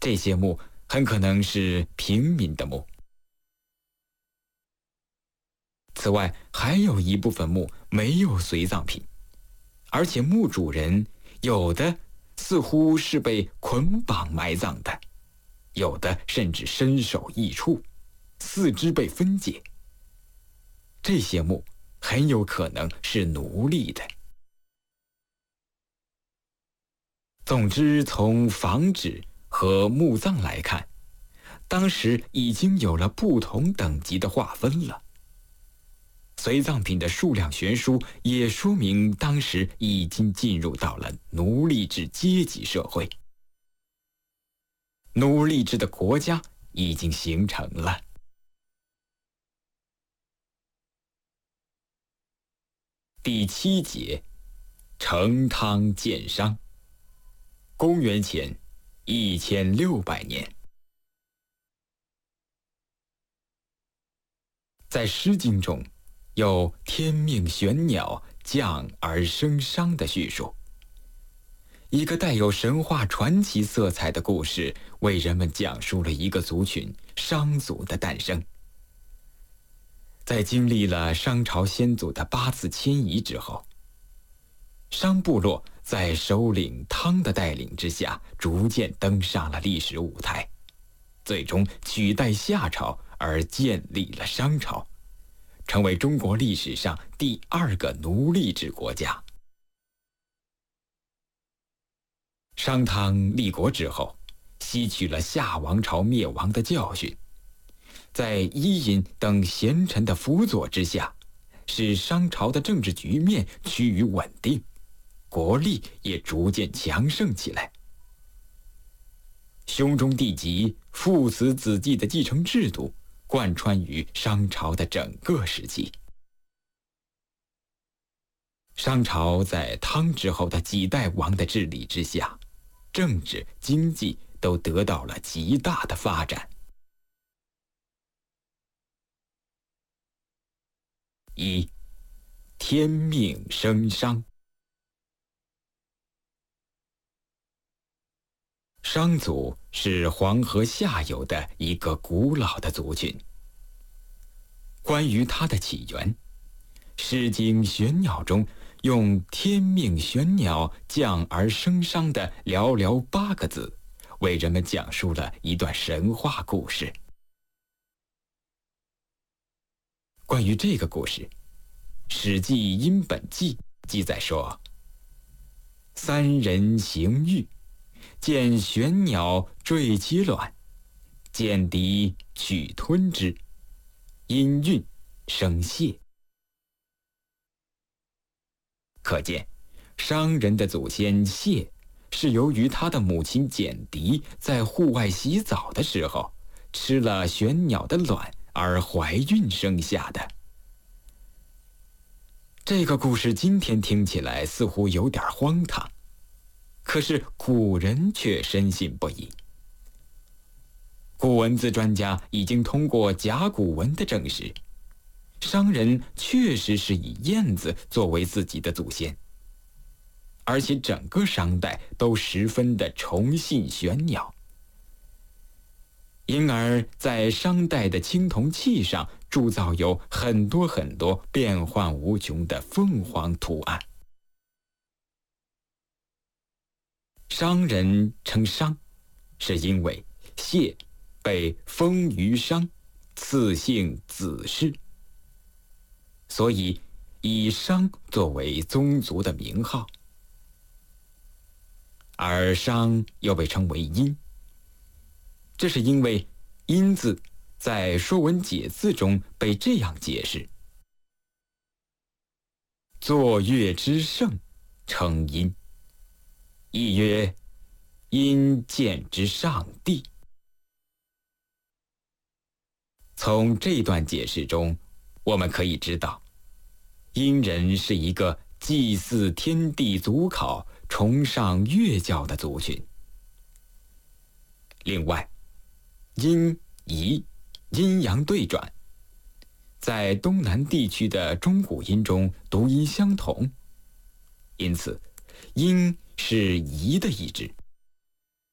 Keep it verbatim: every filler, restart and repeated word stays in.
这些墓很可能是平民的墓。此外，还有一部分墓没有随葬品，而且墓主人有的似乎是被捆绑埋葬的，有的甚至身首异处，四肢被分解。这些墓很有可能是奴隶的。总之，从房址和墓葬来看，当时已经有了不同等级的划分了。随葬品的数量悬殊，也说明当时已经进入到了奴隶制阶级社会，奴隶制的国家已经形成了。第七节，成汤建商。公元前一千六百年。在《诗经》中有天命玄鸟降而生商的叙述，一个带有神话传奇色彩的故事，为人们讲述了一个族群商族的诞生。在经历了商朝先祖的八次迁移之后，商部落在首领汤的带领之下，逐渐登上了历史舞台，最终取代夏朝而建立了商朝，成为中国历史上第二个奴隶制国家。商汤立国之后，吸取了夏王朝灭亡的教训，在伊尹等贤臣的辅佐之下，使商朝的政治局面趋于稳定，国力也逐渐强盛起来。兄终弟及、父死子继的继承制度贯穿于商朝的整个时期。商朝在汤之后的几代王的治理之下，政治、经济都得到了极大的发展。一，天命生商。商族是黄河下游的一个古老的族群。关于它的起源，《诗经·玄鸟》中用“天命玄鸟降而生商”的寥寥八个字，为人们讲述了一段神话故事。关于这个故事，《史记·殷本纪》记载说：“三人行狱，见玄鸟坠其卵，见敌取吞之，因孕生蟹。”可见，商人的祖先蟹是由于他的母亲简狄在户外洗澡的时候吃了玄鸟的卵而怀孕生下的。这个故事今天听起来似乎有点荒唐，可是古人却深信不疑。古文字专家已经通过甲骨文的证实，商人确实是以燕子作为自己的祖先，而且整个商代都十分的崇信玄鸟，因而在商代的青铜器上铸造有很多很多变幻无穷的凤凰图案。商人称商，是因为谢被封于商，赐姓子氏，所以以商作为宗族的名号。而商又被称为殷，这是因为殷字在《说文解字》中被这样解释：作乐之盛，称殷。亦曰：殷见之上帝。从这段解释中，我们可以知道，殷人是一个祭祀天地祖考、崇尚乐教的族群。另外，阴仪阴阳对转，在东南地区的中古音中读音相同，因此阴是仪的意志。